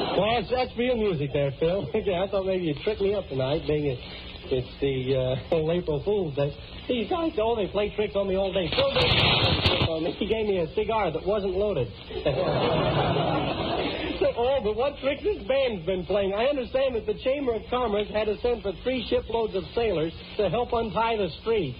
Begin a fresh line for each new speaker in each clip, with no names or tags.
Well, that's real music there, Phil. I thought maybe you'd trick me up tonight, being it's the whole April Fool's Day. These guys, they play tricks on me all day. Phil did trick on me. He gave me a cigar that wasn't loaded. But what trick this band's been playing? I understand that the Chamber of Commerce had to send for 3 shiploads of sailors to help untie the street.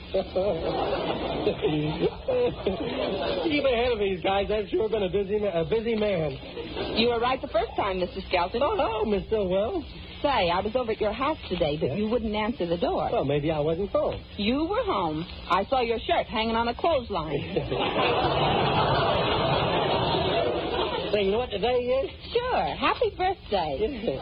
Keep ahead of these guys. I've sure been a busy man.
You were right the first time, Mr. Skelton.
Oh, no, Miss Stillwell.
Say, I was over at your house today, but you wouldn't answer the door.
Well, maybe I wasn't home.
You were home. I saw your shirt hanging on a clothesline.
So you know what today is?
Sure. Happy birthday.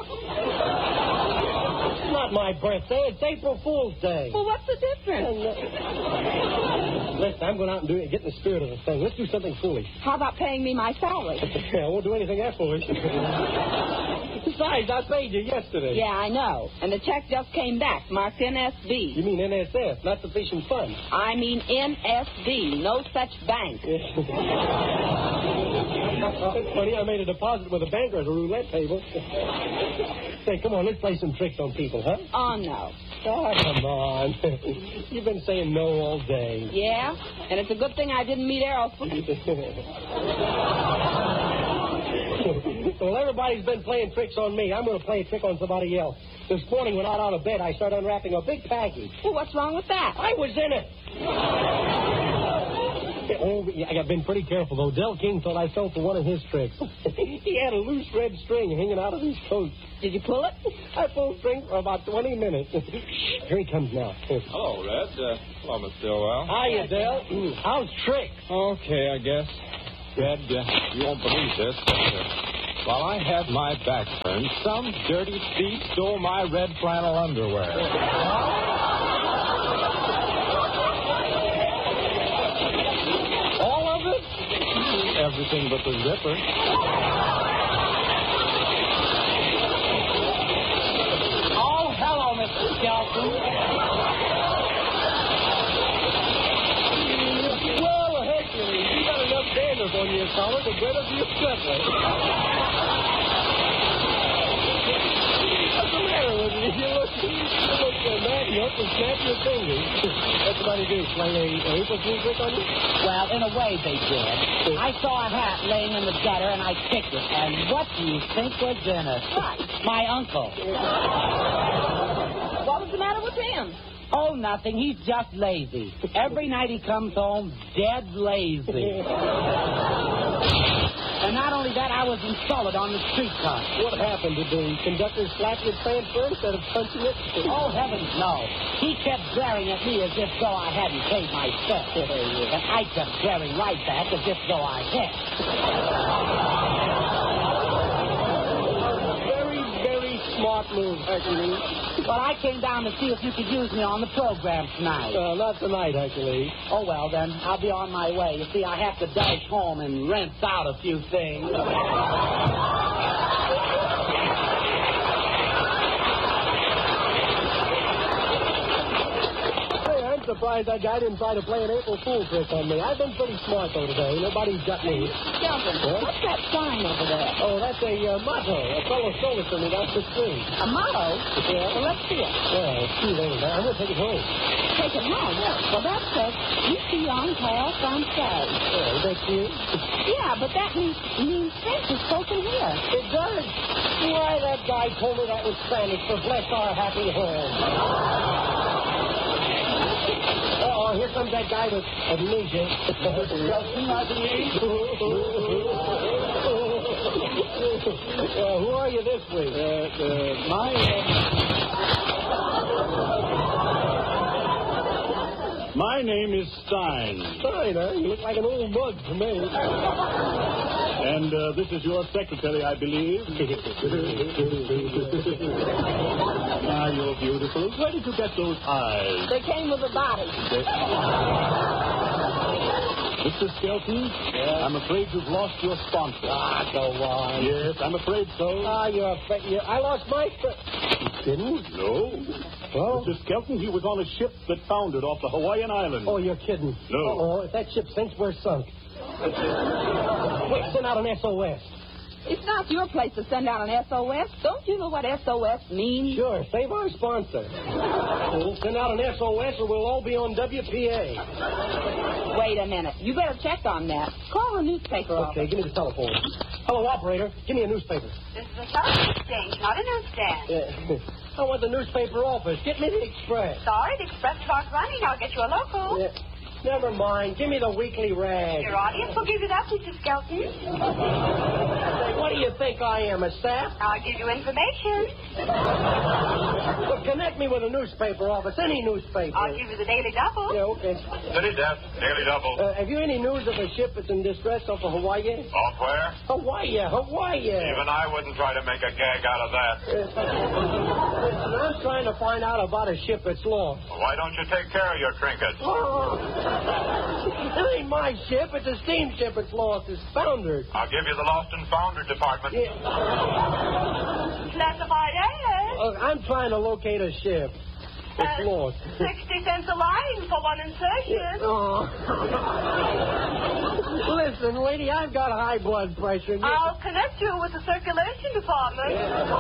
It's not my birthday. It's April Fool's Day.
Well, what's the difference?
Listen, I'm going out and get in the spirit of the thing. Let's do something foolish.
How about paying me my salary?
I won't do anything that foolish. Besides, I paid you yesterday.
Yeah, I know. And the check just came back, marked NSB.
You mean NSF, not the Fishing Fund?
I mean NSB, no such bank.
It's funny, I made a deposit with a banker at a roulette table. Say, come on, let's play some tricks on people, huh?
Oh, no.
Oh, come on. You've been saying no all day.
Yeah? And it's a good thing I didn't meet Errol.
Well, everybody's been playing tricks on me. I'm going to play a trick on somebody else. This morning, when I got out of bed, I started unwrapping a big package.
Well, what's wrong with that?
I was in it. I've been pretty careful, though. Del King thought I fell for one of his tricks. He had a loose red string hanging out of his coat.
Did you pull it?
I pulled the string for about 20 minutes. Here he comes now.
Hello, Red. Hello, Miss Stillwell.
Hiya, Del. How's tricks?
Okay, I guess. Red, you won't believe this, but while I had my back turned, some dirty thief stole my red flannel underwear.
All of it?
Everything but the zipper.
Oh, hello, Mr. Skelton. Well, heck, you got enough dandruff on your collar to get up your slipper. What's the matter with you? You look mad. You hope to snap your fingers. What's somebody do? Play a April Fool's trick on you?
Well, in a way they did. I saw a hat laying in the gutter, and I picked it. And what do you think was in it?
What?
My uncle.
What was the matter with him?
Oh, nothing. He's just lazy. Every night he comes home dead lazy. And not only that, I was insulted on the streetcar.
What happened? Did the conductor slap your transfer instead of punching it?
Oh, heavens, no. He kept glaring at me as if though I hadn't paid my stuff. And I kept glaring right back as if though I had.
Very, very smart move, Hercules.
Well, I came down to see if you could use me on the program tonight.
Not tonight, Hercules.
Oh, well, then, I'll be on my way. You see, I have to dash home and rinse out a few things.
I'm surprised that guy didn't try to play an April Fool's trick on me. I've been pretty smart, though, today. Nobody's got me.
Skelton, what's that sign over there?
Oh, that's a motto. A fellow stole it from me down the street.
A motto?
Yeah.
Well, let's see it.
Well, see, there you go. I'm going to take it home.
Take it home? Well, that says, ici encore Français.
Oh, is that cute?
Yeah, but that means French is spoken here.
It does. Why, that guy told me that was Spanish for bless our happy home. Oh, here comes that guy with amnesia. Who are you this week?
My name is Stein.
Stein, huh? You look like an old bug to me.
And this is your secretary, I believe. Ah, you're beautiful. Where did you get those eyes?
They came with the body.
Mr. Skelton, I'm afraid you've lost your sponsor.
Ah, go on.
Yes, I'm afraid so.
Ah, you're afraid. I lost my... You didn't?
No.
Well?
Mr. Skelton, he was on a ship that foundered off the Hawaiian Islands.
Oh, you're kidding.
No.
Uh-oh, if that ship sinks, we're sunk. Quick, send out an SOS.
It's not your place to send out an SOS. Don't you know what SOS means?
Sure, save our sponsor. We'll send out an SOS or we'll all be on WPA.
Wait a minute. You better check on that. Call the newspaper office.
Okay, give me the telephone. Hello, operator. Give me a newspaper.
This is a telephone exchange, not a newsstand.
I want the newspaper office. Get me the Express.
Sorry, the express starts running. I'll get you a local.
Never mind. Give me the Weekly Rag.
Your audience will give you that, Mr. Skelton.
What do you think I am, a staff?
I'll give you information.
Well, connect me with a newspaper office, any newspaper.
I'll give you the Daily Double.
Yeah, okay.
City desk, Daily Double.
Have you any news of a ship that's in distress off of Hawaii?
Off where?
Hawaii.
Even I wouldn't try to make a gag out of that.
Listen, I'm trying to find out about a ship that's lost.
Why don't you take care of your trinkets?
It ain't my ship. It's a steamship that's lost. It's foundered.
I'll give you the lost and foundered department.
Yeah.
Classified as.
I'm trying to locate a ship. It's lost.
60 cents a line for one insertion.
Oh. Listen, lady, I've got high blood pressure.
I'll connect you with the circulation department.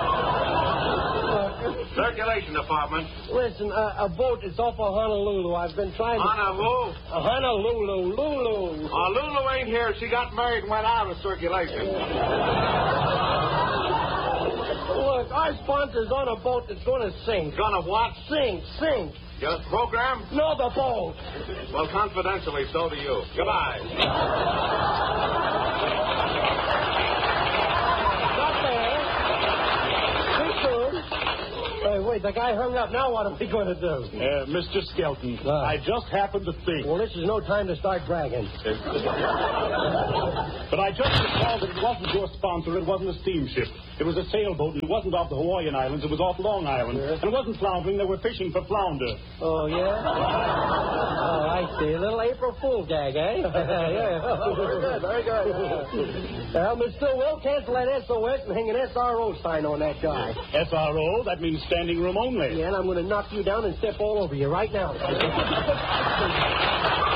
Circulation department.
Listen, a boat is off of Honolulu. I've been trying to...
Honolulu?
Honolulu. Lulu.
Lulu ain't here. She got married and went out of circulation.
Look, our sponsor's on a boat that's going to sink.
Gonna what?
Sink.
Your program?
No, the boat.
Well, confidentially, so do you. Goodbye.
Not there. Too soon. Wait, the guy hung up. Now what are we going to do?
Mr. Skelton, I just happened to think.
Well, this is no time to start bragging.
But I just recalled that it wasn't your sponsor. It wasn't a steamship. It was a sailboat, and it wasn't off the Hawaiian Islands. It was off Long Island.
Yeah.
And it wasn't floundering. They were fishing for flounder.
Oh, yeah? Oh, I see. A little April Fool gag, eh? Yeah. Very good. Well, Miss Stillwell, cancel that SOS and hang an SRO sign on that guy.
SRO? That means standing room only.
Yeah, and I'm going to knock you down and step all over you right now.